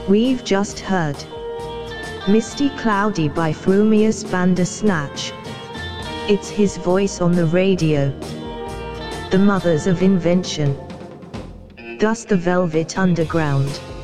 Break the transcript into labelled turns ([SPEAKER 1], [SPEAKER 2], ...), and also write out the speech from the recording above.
[SPEAKER 1] We've just heard Misty Cloudy by Frumious Bandersnatch. It's his voice on the radio. The mothers of invention. Thus the Velvet Underground.